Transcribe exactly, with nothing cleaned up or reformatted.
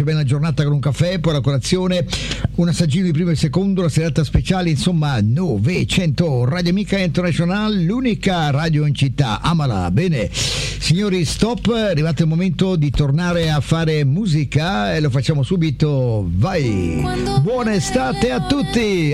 comincia bene la giornata con un caffè, poi la colazione, un assaggino di primo e secondo, la serata speciale, insomma novecento. Radio Amica International, l'unica radio in città, amala. Bene, signori, stop, è arrivato il momento di tornare a fare musica e lo facciamo subito, vai. Buona estate a tutti.